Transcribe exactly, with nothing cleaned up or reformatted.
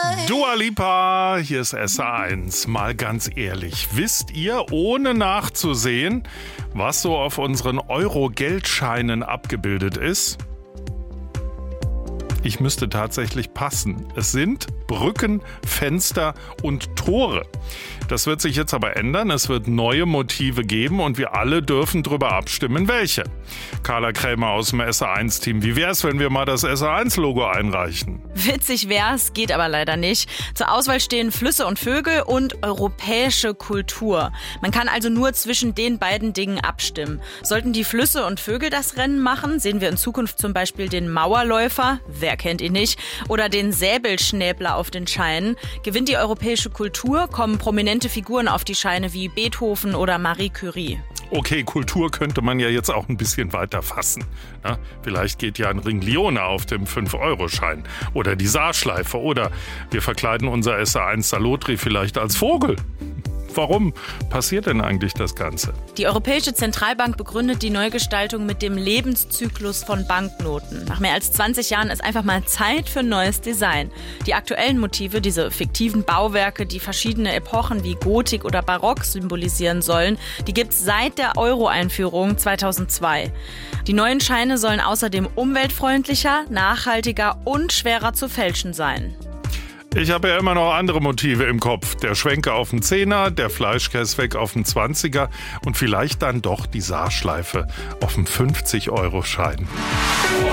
Dua Lipa, hier ist S R eins. Mal ganz ehrlich, wisst ihr, ohne nachzusehen, was so auf unseren Euro-Geldscheinen abgebildet ist? Ich müsste tatsächlich passen. Es sind Brücken, Fenster und Tore. Das wird sich jetzt aber ändern. Es wird neue Motive geben und wir alle dürfen drüber abstimmen, welche. Carla Krämer aus dem S R eins Team. Wie wär's, wenn wir mal das S R eins Logo einreichen? Witzig wär's, geht aber leider nicht. Zur Auswahl stehen Flüsse und Vögel und europäische Kultur. Man kann also nur zwischen den beiden Dingen abstimmen. Sollten die Flüsse und Vögel das Rennen machen, sehen wir in Zukunft zum Beispiel den Mauerläufer, wer kennt ihn nicht, oder den Säbelschnäbler auf den Scheinen. Gewinnt die europäische Kultur, kommen prominente Figuren auf die Scheine wie Beethoven oder Marie Curie. Okay, Kultur könnte man ja jetzt auch ein bisschen weiter fassen. Na, vielleicht geht ja ein Ringlione auf dem fünf Euro Schein oder die Saarschleife oder wir verkleiden unser S R eins Salotri vielleicht als Vogel. Warum passiert denn eigentlich das Ganze? Die Europäische Zentralbank begründet die Neugestaltung mit dem Lebenszyklus von Banknoten. Nach mehr als zwanzig Jahren ist einfach mal Zeit für ein neues Design. Die aktuellen Motive, diese fiktiven Bauwerke, die verschiedene Epochen wie Gotik oder Barock symbolisieren sollen, die gibt's seit der Euro-Einführung zweitausendzwei. Die neuen Scheine sollen außerdem umweltfreundlicher, nachhaltiger und schwerer zu fälschen sein. Ich habe ja immer noch andere Motive im Kopf. Der Schwenker auf den Zehner, der Fleischkäse weg auf den Zwanziger und vielleicht dann doch die Saarschleife auf dem fünfzig Euro Schein.